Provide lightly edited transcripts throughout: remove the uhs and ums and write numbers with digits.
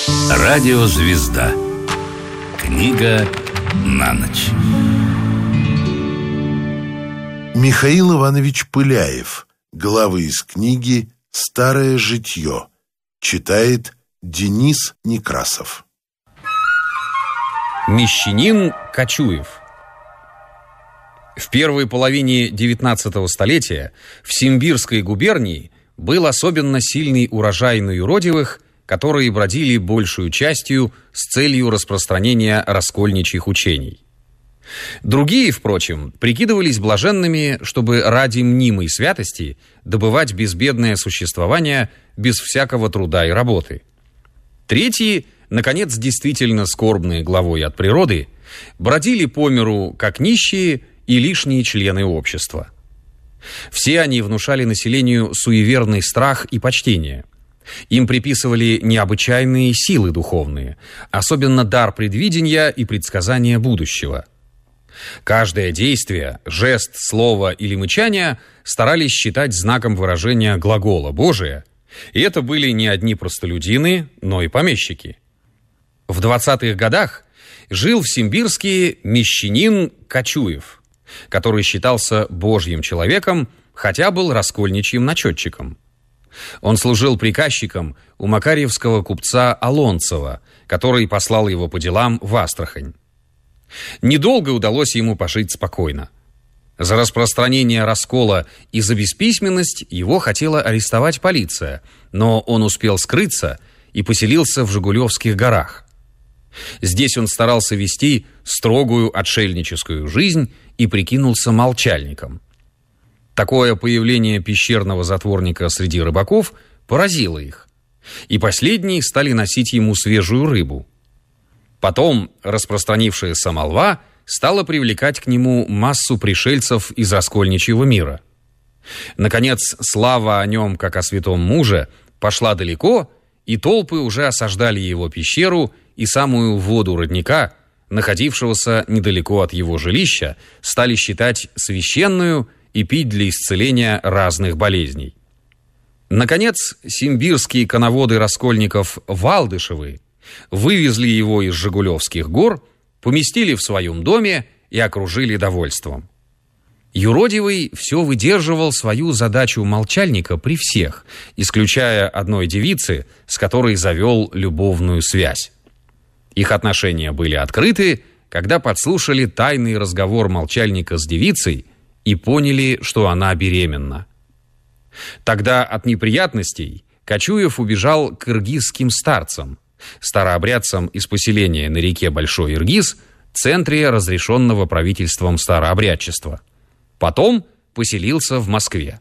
Радиозвезда. Книга на ночь. Михаил Иванович Пыляев. Главы из книги «Старое житье». Читает Денис Некрасов. Мещанин Кочуев. В первой половине XIX столетия в Симбирской губернии был особенно сильный урожай на юродивых, которые бродили большую частью с целью распространения раскольничьих учений. Другие, впрочем, прикидывались блаженными, чтобы ради мнимой святости добывать безбедное существование без всякого труда и работы. Третьи, наконец, действительно скорбные главой от природы, бродили по миру как нищие и лишние члены общества. Все они внушали населению суеверный страх и почтение. Им приписывали необычайные силы духовные, особенно дар предвидения и предсказания будущего. Каждое действие, жест, слово или мычание старались считать знаком выражения глагола Божия, и это были не одни простолюдины, но и помещики. В 20-х годах жил в Симбирске мещанин Кочуев, который считался божьим человеком, хотя был раскольничьим начетчиком. Он служил приказчиком у макарьевского купца Алонцева, который послал его по делам в Астрахань. Недолго удалось ему пожить спокойно. За распространение раскола и за бесписьменность его хотела арестовать полиция, но он успел скрыться и поселился в Жигулевских горах. Здесь он старался вести строгую отшельническую жизнь и прикинулся молчальником. Такое появление пещерного затворника среди рыбаков поразило их, и последние стали носить ему свежую рыбу. Потом распространившаяся молва стала привлекать к нему массу пришельцев из раскольничьего мира. Наконец, слава о нем, как о святом муже, пошла далеко, и толпы уже осаждали его пещеру и самую воду родника, находившегося недалеко от его жилища, стали считать священную и пить для исцеления разных болезней. Наконец, симбирские коноводы раскольников Валдышевы вывезли его из Жигулевских гор, поместили в своем доме и окружили довольством. Юродивый все выдерживал свою задачу молчальника при всех, исключая одной девицы, с которой завел любовную связь. Их отношения были открыты, когда подслушали тайный разговор молчальника с девицей и поняли, что она беременна. Тогда от неприятностей Кочуев убежал к иргизским старцам, старообрядцам из поселения на реке Большой Иргиз, центре разрешенного правительством старообрядчества. Потом поселился в Москве.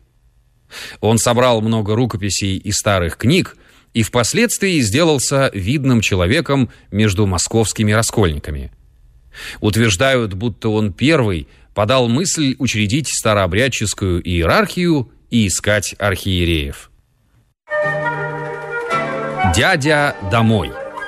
Он собрал много рукописей и старых книг и впоследствии сделался видным человеком между московскими раскольниками. Утверждают, будто он первый подал мысль учредить старообрядческую иерархию и искать архиереев. Дядя домой.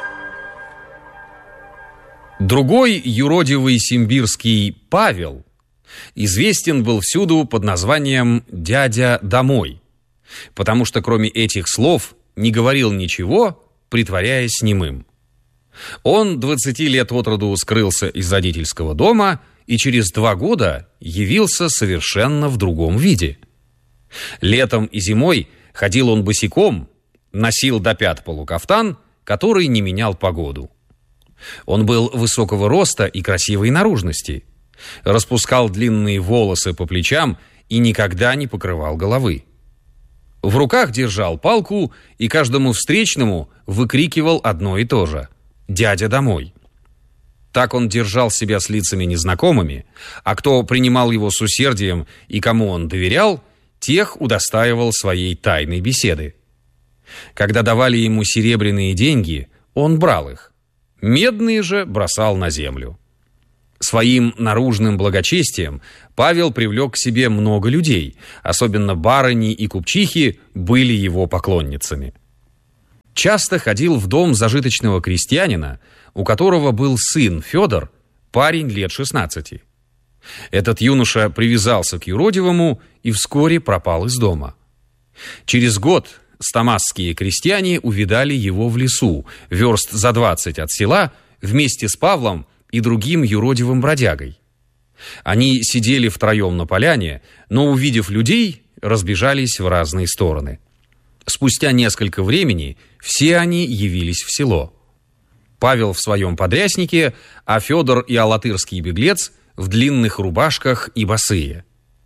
Другой юродивый симбирский Павел известен был всюду под названием «дядя домой», потому что кроме этих слов не говорил ничего, притворяясь немым. Он 20 лет от роду скрылся из родительского дома и через 2 года явился совершенно в другом виде. Летом и зимой ходил он босиком, носил до пят полукафтан, который не менял погоду. Он был высокого роста и красивой наружности, распускал длинные волосы по плечам и никогда не покрывал головы. В руках держал палку и каждому встречному выкрикивал одно и то же: «Дядя домой». Так он держал себя с лицами незнакомыми, а кто принимал его с усердием и кому он доверял, тех удостаивал своей тайной беседы. Когда давали ему серебряные деньги, он брал их, медные же бросал на землю. Своим наружным благочестием Павел привлек к себе много людей, особенно барыни и купчихи были его поклонницами. Часто ходил в дом зажиточного крестьянина, у которого был сын Федор, парень лет 16. Этот юноша привязался к юродивому и вскоре пропал из дома. Через год стамасские крестьяне увидали его в лесу, верст за 20 от села, вместе с Павлом и другим юродивым бродягой. Они сидели втроем на поляне, но, увидев людей, разбежались в разные стороны. Спустя несколько времени все они явились в село. Павел в своем подряснике, а Федор и алатырский беглец в длинных рубашках и босые.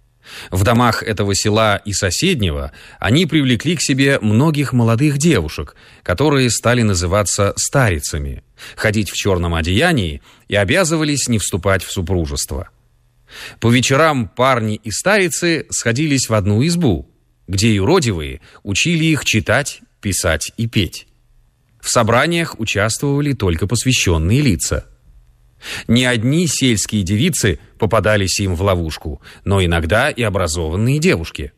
В домах этого села и соседнего они привлекли к себе многих молодых девушек, которые стали называться старицами, ходить в черном одеянии и обязывались не вступать в супружество. По вечерам парни и старицы сходились в одну избу, где юродивые учили их читать, писать и петь. В собраниях участвовали только посвященные лица. Не одни сельские девицы попадались им в ловушку, но иногда и образованные девушки.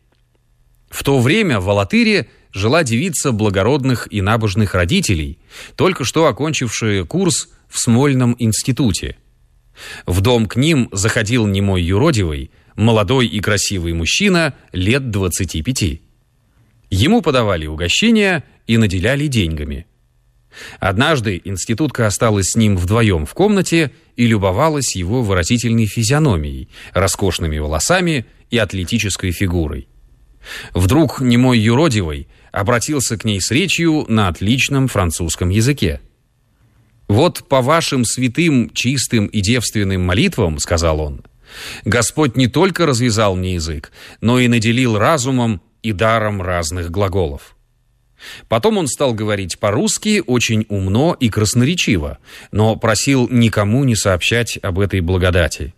В то время в Алатыре жила девица благородных и набожных родителей, только что окончившая курс в Смольном институте. В дом к ним заходил немой юродивый, молодой и красивый мужчина лет 25. Ему подавали угощения и наделяли деньгами. Однажды институтка осталась с ним вдвоем в комнате и любовалась его выразительной физиономией, роскошными волосами и атлетической фигурой. Вдруг немой юродивый обратился к ней с речью на отличном французском языке. «Вот по вашим святым, чистым и девственным молитвам, — сказал он, — Господь не только развязал мне язык, но и наделил разумом и даром разных глаголов». Потом он стал говорить по-русски очень умно и красноречиво, но просил никому не сообщать об этой благодати.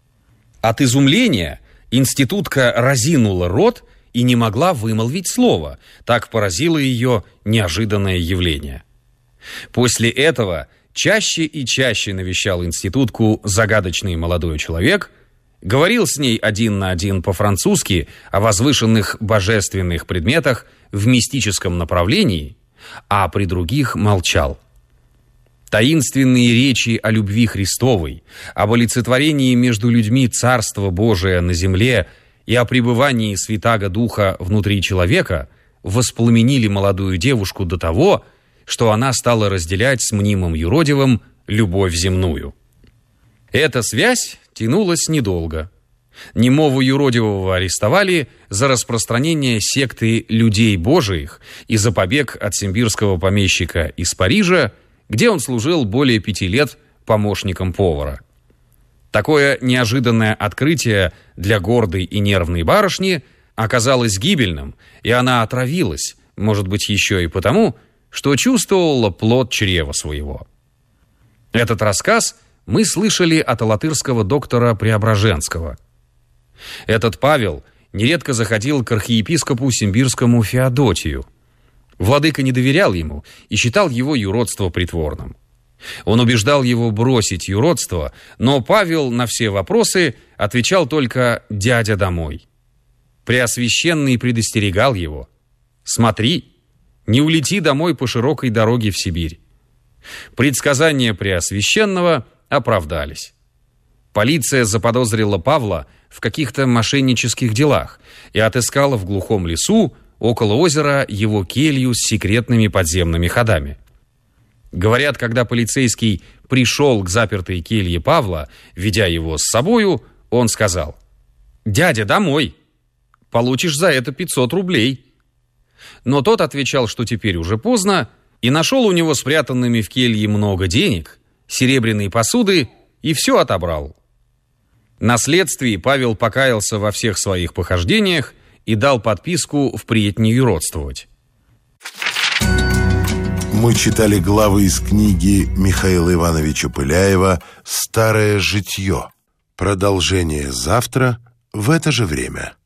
От изумления институтка разинула рот и не могла вымолвить слова, так поразило ее неожиданное явление. После этого чаще и чаще навещал институтку загадочный молодой человек, говорил с ней один на один по-французски о возвышенных божественных предметах в мистическом направлении, а при других молчал. Таинственные речи о любви Христовой, об олицетворении между людьми Царства Божия на земле и о пребывании Святаго Духа внутри человека воспламенили молодую девушку до того, что она стала разделять с мнимым юродивым любовь земную. Эта связь тянулась недолго. Немого юродивого арестовали за распространение секты людей Божиих и за побег от симбирского помещика из Парижа, где он служил более 5 лет помощником повара. Такое неожиданное открытие для гордой и нервной барышни оказалось гибельным, и она отравилась, может быть, еще и потому, что чувствовала плод чрева своего. Этот рассказ мы слышали от алатырского доктора Преображенского. Этот Павел нередко заходил к архиепископу симбирскому Феодотию. Владыка не доверял ему и считал его юродство притворным. Он убеждал его бросить юродство, но Павел на все вопросы отвечал только «дядя домой». Преосвященный предостерегал его: «Смотри, не улети домой по широкой дороге в Сибирь». Предсказания Преосвященного оправдались. Полиция заподозрила Павла в каких-то мошеннических делах и отыскала в глухом лесу около озера его келью с секретными подземными ходами. Говорят, когда полицейский пришел к запертой келье Павла, ведя его с собою, он сказал: «Дядя, домой! Получишь за это 500 рублей». Но тот отвечал, что теперь уже поздно, и нашел у него спрятанными в келье много денег, серебряные посуды, и все отобрал. На следствии Павел покаялся во всех своих похождениях и дал подписку впредь не юродствовать. Мы читали главы из книги Михаила Ивановича Пыляева «Старое житье». Продолжение завтра в это же время.